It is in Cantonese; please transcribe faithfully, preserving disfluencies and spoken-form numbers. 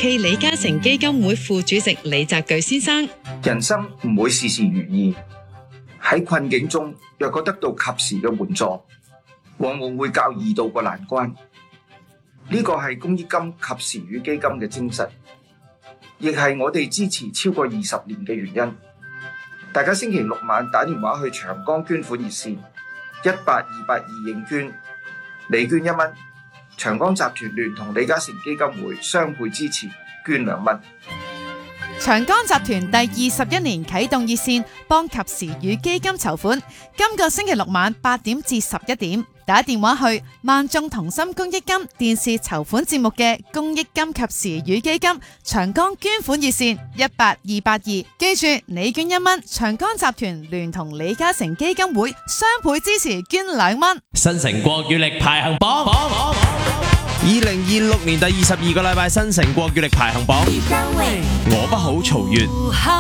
K 李嘉誠基金會副主席李澤鉅先生。 人生唔會事事如意，喺困境中若果得到及時嘅援助，往往會較易渡過難關。呢個係公益金及時雨基金嘅精神，亦係我哋支持超過二十年嘅原因。大家星期六晚打電話去長江捐款熱線一八二八二應捐，你捐一蚊，長江集團聯同李嘉誠基金會雙倍支持，捐兩蚊。 長江集團第二十一年啟動熱線，幫及時雨基金籌款。今個星期六晚八點至十一點，打電話去萬眾同心公益金電視籌款節目嘅公益金及時雨基金長江捐款熱線一八二八二，記住你捐一蚊，長江集團聯同李嘉誠基金會雙倍支持，捐兩蚊。 新城國語力排行榜，二零二六年第二十二個禮拜新城國語力排行榜，我不好曹越。